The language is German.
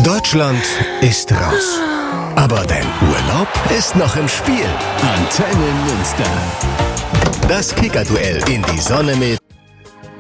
Deutschland ist raus. Aber dein Urlaub ist noch im Spiel. Antenne Münster. Das Kicker-Duell in die Sonne mit